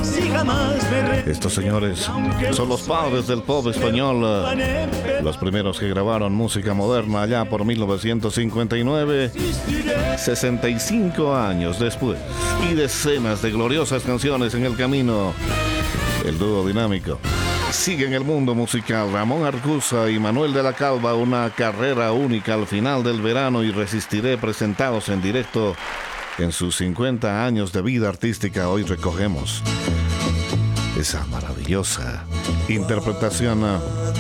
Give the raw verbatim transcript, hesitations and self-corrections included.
si jamás me re- Estos señores son los padres del pop español, eh, los primeros que grabaron música moderna allá por mil novecientos cincuenta y nueve, sesenta y cinco años después, y decenas de gloriosas canciones en el camino. El dúo dinámico sigue en el mundo musical. Ramón Arcusa y Manuel de la Calva, una carrera única al final del verano, y Resistiré, presentados en directo en sus cincuenta años de vida artística. Hoy recogemos esa maravillosa interpretación